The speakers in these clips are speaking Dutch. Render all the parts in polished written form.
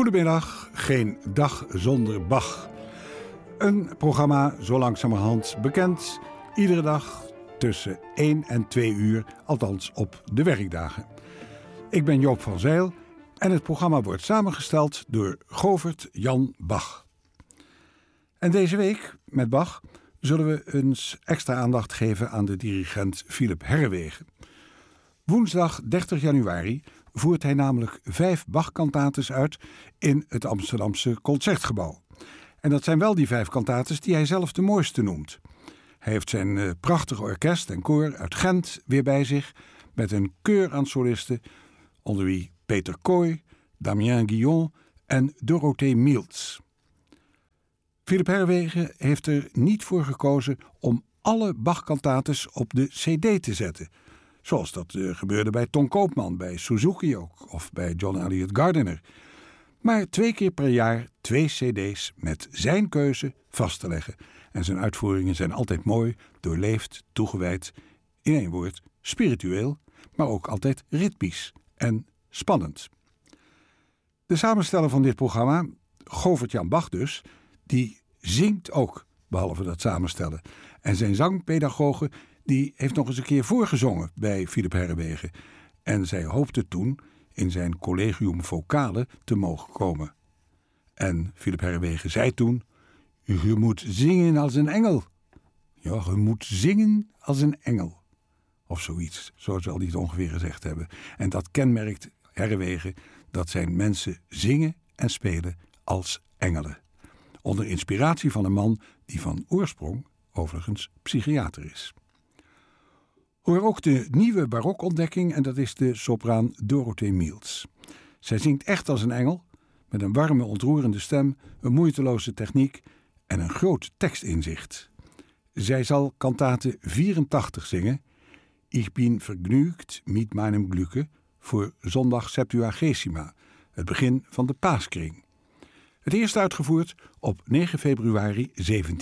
Goedemiddag, geen dag zonder Bach. Een programma zo langzamerhand bekend, iedere dag tussen 1 en 2 uur, althans op de werkdagen. Ik ben Joop van Zijl en het programma wordt samengesteld door Govert Jan Bach. En deze week, met Bach, zullen we eens extra aandacht geven aan de dirigent Philipp Herreweghe. Woensdag 30 januari voert hij namelijk 5 Bach-kantates uit in het Amsterdamse Concertgebouw. En dat zijn wel die 5 kantates die hij zelf de mooiste noemt. Hij heeft zijn prachtige orkest en koor uit Gent weer bij zich, met een keur aan solisten, onder wie Peter Kooi, Damien Guillon en Dorothee Mieltz. Philipp Herreweghe heeft er niet voor gekozen om alle Bach-kantates op de cd te zetten, zoals dat gebeurde bij Ton Koopman, bij Suzuki ook, of bij John Elliott Gardiner. Maar 2 keer per jaar 2 cd's met zijn keuze vast te leggen. En zijn uitvoeringen zijn altijd mooi, doorleefd, toegewijd, in één woord spiritueel, maar ook altijd ritmisch en spannend. De samensteller van dit programma, Govert Jan Bach dus, die zingt ook, behalve dat samenstellen. En zijn zangpedagoge die heeft nog eens een keer voorgezongen bij Philipp Herreweghe. En zij hoopte toen in zijn collegium vocale te mogen komen. En Philipp Herreweghe zei toen: "Je moet zingen als een engel." Ja, je moet zingen als een engel. Of zoiets, zo zal hij het ongeveer gezegd hebben. En dat kenmerkt Herreweghe, dat zijn mensen zingen en spelen als engelen. Onder inspiratie van een man die van oorsprong overigens psychiater is. Hoor ook de nieuwe barokontdekking en dat is de sopraan Dorothee Mieltz. Zij zingt echt als een engel, met een warme, ontroerende stem, een moeiteloze techniek en een groot tekstinzicht. Zij zal kantate 84 zingen, Ich bin vergnügt mit meinem Glücke, voor zondag Septuagesima, het begin van de Paaskring. Het eerst uitgevoerd op 9 februari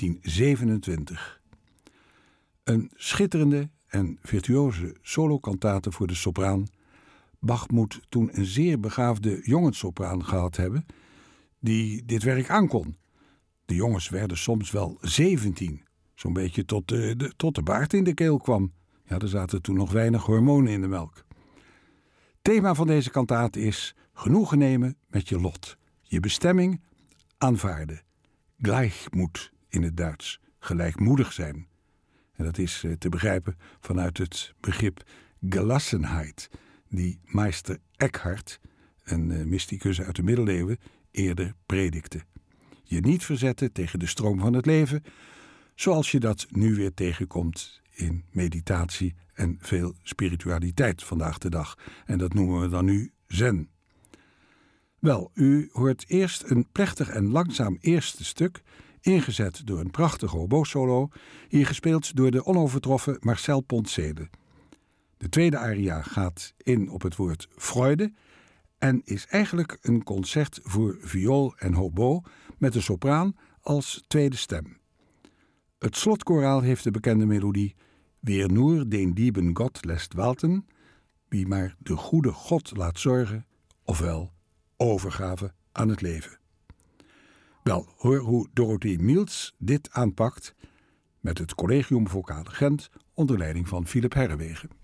1727. Een schitterende en virtuoze solokantate voor de sopraan. Bach moet toen een zeer begaafde jongenssopraan gehad hebben die dit werk aankon. De jongens werden soms wel 17, zo'n beetje tot de baard in de keel kwam. Ja, er zaten toen nog weinig hormonen in de melk. Thema van deze kantate is genoegen nemen met je lot, je bestemming aanvaarden. Gleichmut in het Duits, gelijkmoedig zijn. En dat is te begrijpen vanuit het begrip gelassenheid, die meester Eckhart, een mysticus uit de middeleeuwen, eerder predikte. Je niet verzetten tegen de stroom van het leven, zoals je dat nu weer tegenkomt in meditatie en veel spiritualiteit vandaag de dag. En dat noemen we dan nu zen. Wel, u hoort eerst een plechtig en langzaam eerste stuk, ingezet door een prachtige oboe-solo, hier gespeeld door de onovertroffen Marcel Pontsele. De tweede aria gaat in op het woord Freude en is eigenlijk een concert voor viool en hobo met de sopraan als tweede stem. Het slotkoraal heeft de bekende melodie Wer nur den lieben Gott lässt walten, wie maar de goede God laat zorgen, ofwel overgave aan het leven. Wel, hoor hoe Dorothee Mieltz dit aanpakt met het Collegium Vocale Gent onder leiding van Philipp Herreweghe.